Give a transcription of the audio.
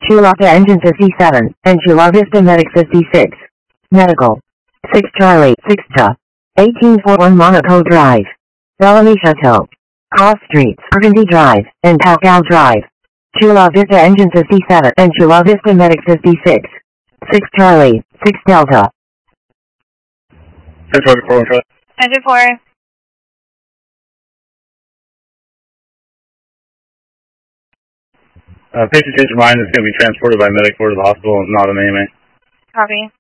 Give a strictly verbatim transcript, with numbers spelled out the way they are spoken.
Chula Vista Engine fifty-seven, and Chula Vista Medic fifty-six. Medical. six Charlie, six Ta. eighteen forty-one Monaco Drive. Bellamy Chateau. Cross Streets, Burgundy Drive, and Pascal Drive. Chula Vista Engine fifty-seven, and Chula Vista Medic fifty-six. six Charlie, six Delta. six four four. Engine four. Uh, patient changed your mind is going to be transported by medic for to the hospital, not an A M A. Copy.